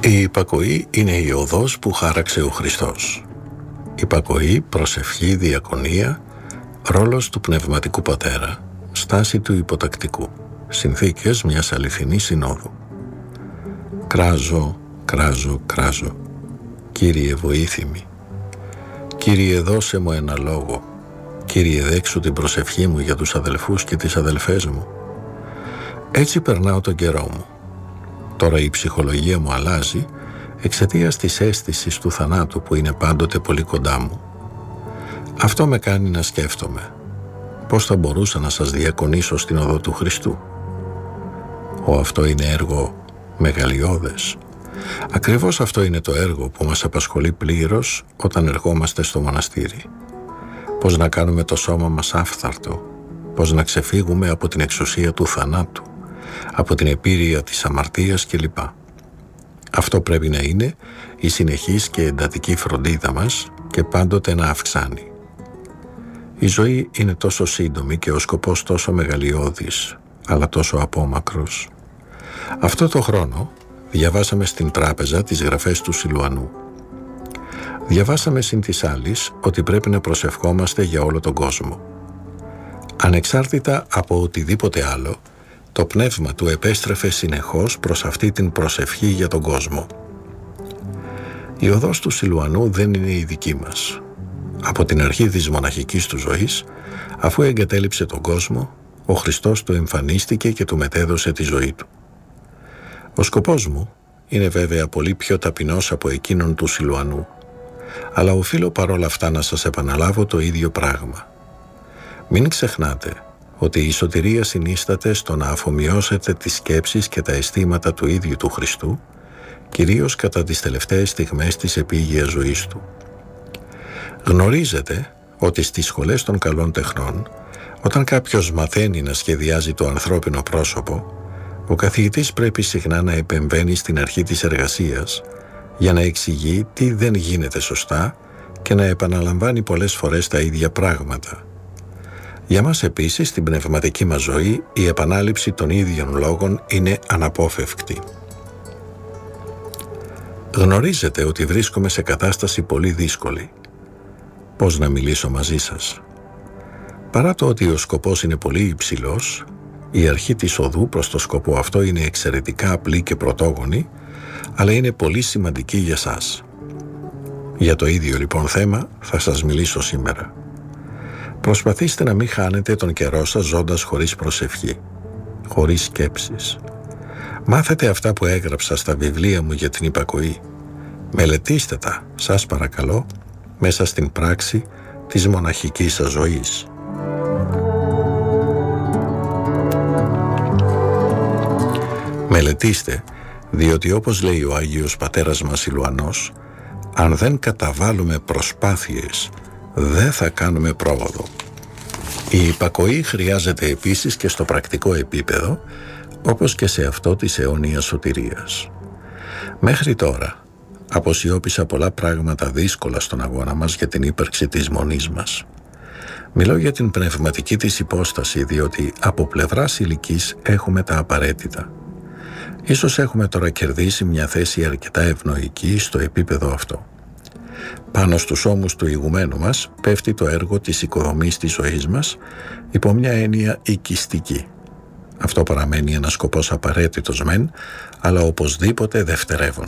Η υπακοή είναι η οδός που χάραξε ο Χριστός. Υπακοή, προσευχή, διακονία, ρόλος του πνευματικού πατέρα, στάση του υποτακτικού, συνθήκες μιας αληθινής συνόδου. Κράζω, κράζω, κράζω. Κύριε βοήθημη. Κύριε δώσε μου ένα λόγο. Κύριε δέξου την προσευχή μου για τους αδελφούς και τις αδελφές μου. Έτσι περνάω τον καιρό μου. Τώρα η ψυχολογία μου αλλάζει εξαιτίας της αίσθησης του θανάτου που είναι πάντοτε πολύ κοντά μου. Αυτό με κάνει να σκέφτομαι. Πώς θα μπορούσα να σας διακονήσω στην οδό του Χριστού? Αυτό είναι έργο μεγαλειώδες. Ακριβώς αυτό είναι το έργο που μας απασχολεί πλήρως όταν ερχόμαστε στο μοναστήρι. Πώς να κάνουμε το σώμα μας άφθαρτο, πώς να ξεφύγουμε από την εξουσία του θανάτου, από την επίρρεια της αμαρτίας κλπ. Αυτό πρέπει να είναι η συνεχής και εντατική φροντίδα μας και πάντοτε να αυξάνει. Η ζωή είναι τόσο σύντομη και ο σκοπός τόσο μεγαλειώδης, αλλά τόσο απόμακρος. Αυτό το χρόνο διαβάσαμε στην τράπεζα τις γραφές του Σιλουανού. Διαβάσαμε συν της άλλης ότι πρέπει να προσευχόμαστε για όλο τον κόσμο. Ανεξάρτητα από οτιδήποτε άλλο, το πνεύμα του επέστρεφε συνεχώς προς αυτή την προσευχή για τον κόσμο. Η οδός του Σιλουανού δεν είναι η δική μας. Από την αρχή της μοναχικής του ζωής, αφού εγκατέλειψε τον κόσμο, ο Χριστός του εμφανίστηκε και του μετέδωσε τη ζωή του. Ο σκοπός μου είναι βέβαια πολύ πιο ταπεινός από εκείνον του Σιλουανού, αλλά οφείλω παρόλα αυτά να σας επαναλάβω το ίδιο πράγμα. Μην ξεχνάτε ότι η σωτηρία συνίσταται στο να αφομοιώσετε τις σκέψεις και τα αισθήματα του ίδιου του Χριστού, κυρίως κατά τις τελευταίες στιγμές της επίγειας ζωής του. Γνωρίζετε ότι στις σχολές των καλών τεχνών, όταν κάποιος μαθαίνει να σχεδιάζει το ανθρώπινο πρόσωπο, ο καθηγητής πρέπει συχνά να επεμβαίνει στην αρχή της εργασίας για να εξηγεί τι δεν γίνεται σωστά και να επαναλαμβάνει πολλές φορές τα ίδια πράγματα. Για μας επίσης, στην πνευματική μας ζωή, η επανάληψη των ίδιων λόγων είναι αναπόφευκτη. Γνωρίζετε ότι βρίσκομαι σε κατάσταση πολύ δύσκολη. Πώς να μιλήσω μαζί σας? Παρά το ότι ο σκοπός είναι πολύ υψηλός, η αρχή της οδού προς το σκοπό αυτό είναι εξαιρετικά απλή και πρωτόγονη, αλλά είναι πολύ σημαντική για σας. Για το ίδιο λοιπόν θέμα θα σας μιλήσω σήμερα. Προσπαθήστε να μην χάνετε τον καιρό σας ζώντας χωρίς προσευχή, χωρίς σκέψεις. Μάθετε αυτά που έγραψα στα βιβλία μου για την υπακοή. Μελετήστε τα, σας παρακαλώ, μέσα στην πράξη της μοναχικής σας ζωής. Μελετήστε, διότι όπως λέει ο Άγιος Πατέρας μας Σιλουανός, αν δεν καταβάλουμε προσπάθειες, δεν θα κάνουμε πρόοδο. Η υπακοή χρειάζεται επίσης και στο πρακτικό επίπεδο, όπως και σε αυτό της αιώνιας σωτηρίας. Μέχρι τώρα, αποσιώπησα πολλά πράγματα δύσκολα στον αγώνα μας για την ύπαρξη της μονής μας. Μιλώ για την πνευματική της υπόσταση, διότι από πλευράς ηλικής έχουμε τα απαραίτητα. Ίσως έχουμε τώρα κερδίσει μια θέση αρκετά ευνοϊκή στο επίπεδο αυτό. Πάνω στους ώμους του ηγουμένου μας πέφτει το έργο της οικοδομής της ζωής μας υπό μια έννοια οικιστική. Αυτό παραμένει ένας σκοπός απαραίτητος μεν, αλλά οπωσδήποτε δευτερεύον.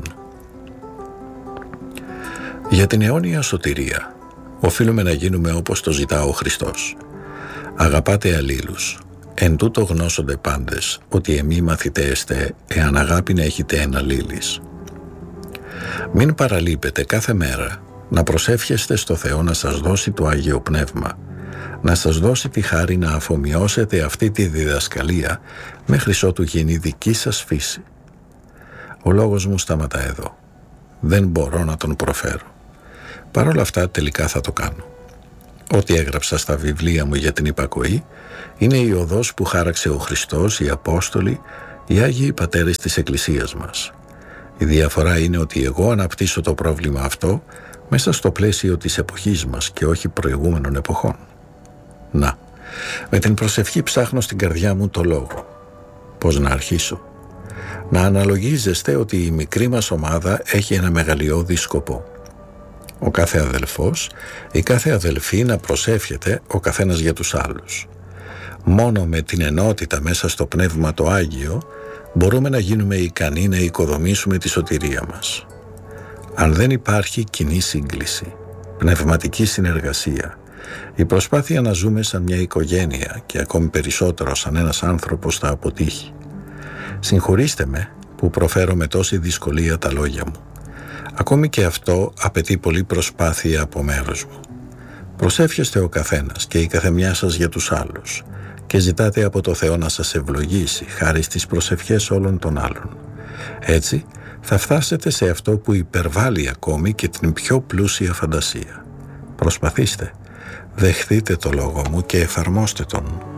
Για την αιώνια σωτηρία οφείλουμε να γίνουμε όπως το ζητά ο Χριστός. Αγαπάτε αλλήλους. Εν τούτο γνώσονται πάντες ότι εμεί μαθητέστε εάν αγάπη να έχετε εν αλλήλεις. Μην παραλείπετε κάθε μέρα να προσεύχεστε στο Θεό να σας δώσει το Άγιο Πνεύμα, να σας δώσει τη χάρη να αφομοιώσετε αυτή τη διδασκαλία μέχρι ότου γίνει δική σας φύση. Ο λόγος μου σταματά εδώ. Δεν μπορώ να τον προφέρω. Παρ' όλα αυτά τελικά θα το κάνω. Ό,τι έγραψα στα βιβλία μου για την υπακοή είναι η οδός που χάραξε ο Χριστός, οι Απόστολοι, οι Άγιοι Πατέρες της Εκκλησίας μας. Η διαφορά είναι ότι εγώ αναπτύσσω το πρόβλημα αυτό μέσα στο πλαίσιο της εποχής μας και όχι προηγούμενων εποχών. Να, με την προσευχή ψάχνω στην καρδιά μου το λόγο. Πώς να αρχίσω? Να αναλογίζεστε ότι η μικρή μας ομάδα έχει ένα μεγαλειώδη σκοπό. Ο κάθε αδελφός, η κάθε αδελφή να προσεύχεται ο καθένας για τους άλλους. Μόνο με την ενότητα μέσα στο Πνεύμα το Άγιο μπορούμε να γίνουμε ικανοί να οικοδομήσουμε τη σωτηρία μας. Αν δεν υπάρχει κοινή σύγκληση, πνευματική συνεργασία, η προσπάθεια να ζούμε σαν μια οικογένεια και ακόμη περισσότερο σαν ένας άνθρωπος θα αποτύχει. Συγχωρήστε με που προφέρω με τόση δυσκολία τα λόγια μου. Ακόμη και αυτό απαιτεί πολλή προσπάθεια από μέρος μου. Προσεύχεστε ο καθένας και η καθεμιά σας για τους άλλους και ζητάτε από το Θεό να σας ευλογήσει χάρη στις προσευχές όλων των άλλων. Έτσι θα φτάσετε σε αυτό που υπερβάλλει ακόμη και την πιο πλούσια φαντασία. Προσπαθήστε, δεχτείτε το λόγο μου και εφαρμόστε τον.